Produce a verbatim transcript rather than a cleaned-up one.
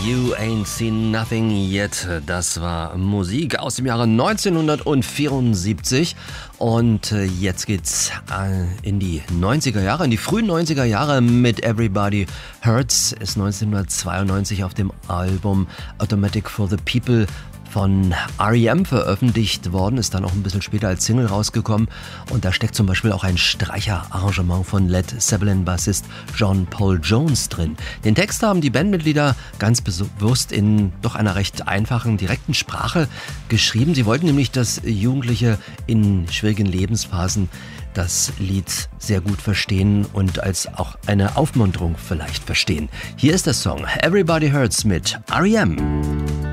You Ain't Seen Nothing Yet. Das war Musik aus dem Jahre neunzehnhundertvierundsiebzig. Und jetzt geht's in die neunziger Jahre, in die frühen neunziger Jahre mit Everybody Hurts. Ist neunzehnhundertzweiundneunzig auf dem Album Automatic for the People von R E M veröffentlicht worden, ist dann auch ein bisschen später als Single rausgekommen und da steckt zum Beispiel auch ein Streicherarrangement von Led Zeppelin-Bassist John Paul Jones drin. Den Text haben die Bandmitglieder ganz bewusst in doch einer recht einfachen, direkten Sprache geschrieben. Sie wollten nämlich, dass Jugendliche in schwierigen Lebensphasen das Lied sehr gut verstehen und als auch eine Aufmunterung vielleicht verstehen. Hier ist der Song Everybody Hurts mit R E M.